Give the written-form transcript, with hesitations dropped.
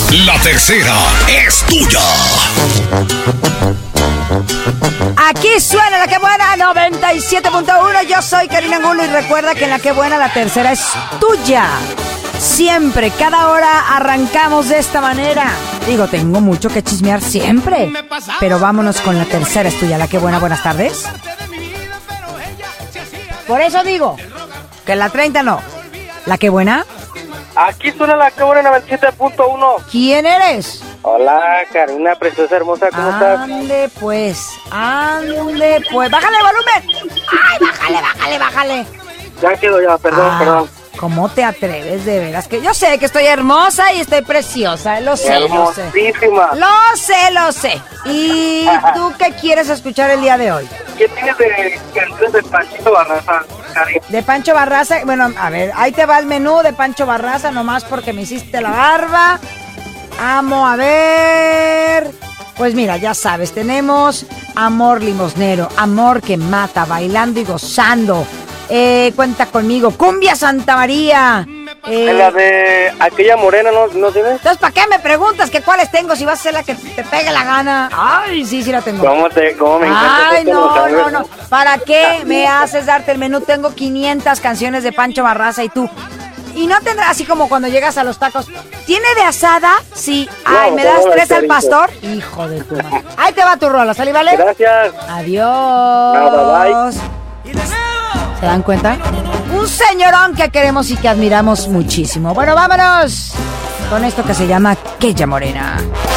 La tercera es tuya. Aquí suena La Que Buena 97.1. Yo soy Karina Angulo y recuerda que en La Que Buena la tercera es tuya. Siempre, cada hora arrancamos de esta manera. Digo, tengo mucho que chismear siempre, pero vámonos con la tercera es tuya. La Que Buena, buenas tardes. Por eso digo que la 30 no. La Que Buena. Aquí suena La Que Buena 97.1. ¿Quién eres? Hola, Karina, preciosa, hermosa, ¿cómo estás? Ande pues. Bájale el volumen. Ay, bájale. Ya quedó, ya, perdón. ¿Cómo te atreves, de veras? Que yo sé que estoy hermosa y estoy preciosa, lo sé. Hermosísima. Lo sé. ¿Y tú qué quieres escuchar el día de hoy? ¿Qué tienes de canciones de Panchito Barraza, Karina? De Pancho Barraza, bueno, a ver, ahí te va el menú de Pancho Barraza, nomás porque me hiciste la barba. Amo, a ver. Pues mira, ya sabes, tenemos Amor Limosnero, Amor que Mata, Bailando y Gozando. Cuenta conmigo, Cumbia Santa María. La de aquella morena, ¿no tienes? Entonces, ¿para qué me preguntas que cuáles tengo si vas a ser la que te pegue la gana? Ay, sí la tengo. ¿Cómo me encanta? Ay, no. ¿Para qué me haces darte el menú? Tengo 500 canciones de Pancho Barraza y tú. Y no tendrá así como cuando llegas a los tacos. ¿Tiene de asada? Sí. Ay, No, ¿me das 3 al rico. pastor? Hijo de tu madre. Ahí te va tu rola, ¿sale, vale? Gracias. Adiós. Bye. ¿Se dan cuenta? Un señorón que queremos y que admiramos muchísimo. Bueno, vámonos con esto que se llama Aquella Morena.